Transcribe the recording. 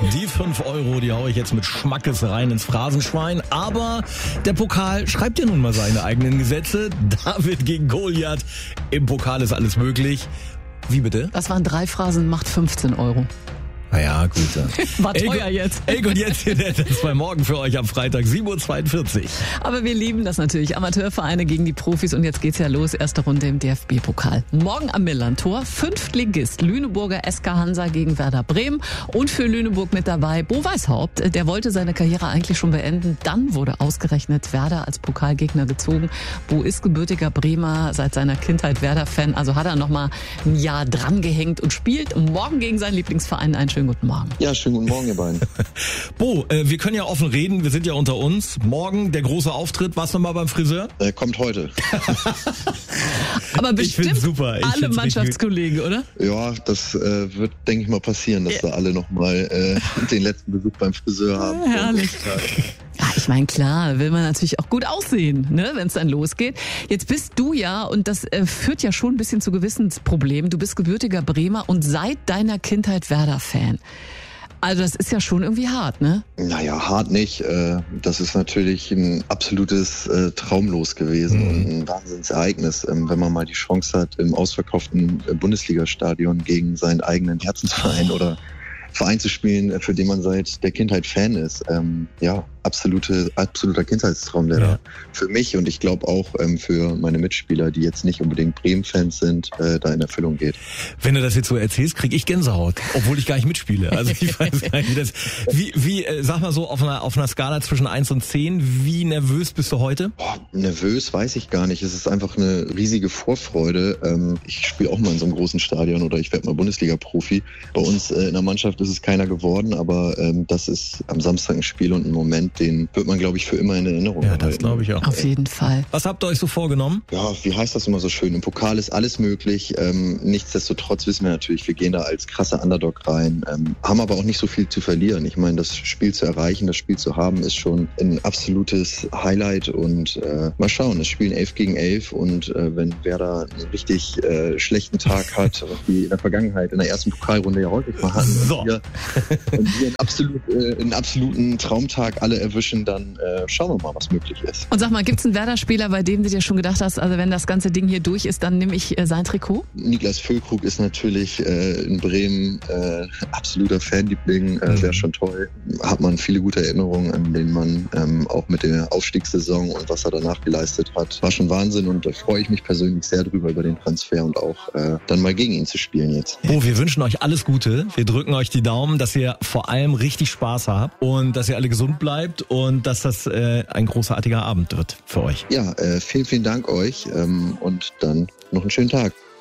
Die 5 €, die hau ich jetzt mit Schmackes rein ins Phrasenschwein. Aber der Pokal schreibt ja nun mal seine eigenen Gesetze. David gegen Goliath. Im Pokal ist alles möglich. Wie bitte? Das waren 3 Phrasen, macht 15 €. Naja, gut. War teuer jetzt. Und jetzt hier das bei morgen für euch am Freitag, 7:42 Uhr. Aber wir lieben das natürlich. Amateurvereine gegen die Profis und jetzt geht's ja los. Erste Runde im DFB-Pokal. Morgen am Millern-Tor. Fünftligist Lüneburger SK Hansa gegen Werder Bremen. Und für Lüneburg mit dabei Bo Weishaupt. Der wollte seine Karriere eigentlich schon beenden. Dann wurde ausgerechnet Werder als Pokalgegner gezogen. Bo ist gebürtiger Bremer, seit seiner Kindheit Werder-Fan. Also hat er nochmal ein Jahr dran gehängt und spielt morgen gegen seinen Lieblingsverein. Einen schönen guten Morgen. Ja, schönen guten Morgen, ihr beiden. Bo, wir können ja offen reden, wir sind ja unter uns. Morgen der große Auftritt, warst du mal beim Friseur? Kommt heute. Aber bestimmt super. alle Mannschaftskollegen, oder? Ja, das wird, denke ich mal, passieren, dass da alle nochmal den letzten Besuch beim Friseur haben. Ja, herrlich. Ja, ich meine, klar, will man natürlich auch gut aussehen, ne, wenn es dann losgeht. Jetzt bist du ja, und das führt ja schon ein bisschen zu Gewissensproblemen, du bist gebürtiger Bremer und seit deiner Kindheit Werder-Fan. Also das ist ja schon irgendwie hart, ne? Naja, hart nicht. Das ist natürlich ein absolutes Traumlos gewesen und ein Wahnsinnsereignis, wenn man mal die Chance hat, im ausverkauften Bundesliga-Stadion gegen seinen eigenen Herzensverein oder Verein zu spielen, für den man seit der Kindheit Fan ist. Ja, absoluter Kindheitstraum, der da für mich und ich glaube auch für meine Mitspieler, die jetzt nicht unbedingt Bremen-Fans sind, da in Erfüllung geht. Wenn du das jetzt so erzählst, kriege ich Gänsehaut, obwohl ich gar nicht mitspiele. Also ich weiß gar nicht, wie sag mal so, auf einer Skala zwischen 1 und 10, wie nervös bist du heute? Nervös weiß ich gar nicht. Es ist einfach eine riesige Vorfreude. Ich spiele auch mal in so einem großen Stadion oder ich werde mal Bundesliga-Profi. Bei uns in der Mannschaft ist es keiner geworden, aber das ist am Samstag ein Spiel und ein Moment, den wird man, glaube ich, für immer in Erinnerung behalten. Ja, das glaube ich auch. Auf jeden Fall. Was habt ihr euch so vorgenommen? Ja, wie heißt das immer so schön? Im Pokal ist alles möglich. Nichtsdestotrotz wissen wir natürlich, wir gehen da als krasser Underdog rein, haben aber auch nicht so viel zu verlieren. Ich meine, das Spiel zu erreichen, das Spiel zu haben, ist schon ein absolutes Highlight und mal schauen, es spielen 11 gegen 11 und wenn Werder einen richtig schlechten Tag hat, was die in der Vergangenheit in der ersten Pokalrunde ja häufig mal hatten, und wir einen absoluten Traumtag alle erwischen, dann schauen wir mal, was möglich ist. Und sag mal, gibt's einen Werder-Spieler, bei dem du dir schon gedacht hast, also wenn das ganze Ding hier durch ist, dann nehme ich sein Trikot? Niklas Füllkrug ist natürlich in Bremen absoluter Fanliebling, wäre schon toll. Hat man viele gute Erinnerungen, an denen man auch mit der Aufstiegssaison und was er danach geleistet hat, war schon Wahnsinn und da freue ich mich persönlich sehr drüber über den Transfer und auch dann mal gegen ihn zu spielen jetzt. Bo, wir wünschen euch alles Gute, wir drücken euch die Daumen, dass ihr vor allem richtig Spaß habt und dass ihr alle gesund bleibt und dass das ein großartiger Abend wird für euch. Ja, vielen Dank euch und dann noch einen schönen Tag.